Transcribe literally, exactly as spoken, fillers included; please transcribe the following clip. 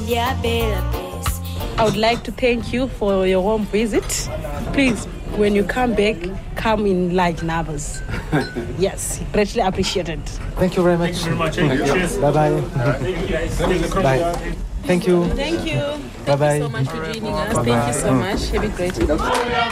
I would like to thank you for your warm visit. Please, when you come back, come in large numbers. Yes, greatly appreciated. Thank you very much. Thank you very much. Thank you. Cheers. Bye-bye. Thank you guys. Bye. Thank you. Thank you. Bye-bye. Thank you so much for joining us. Thank you so much. Have a great day.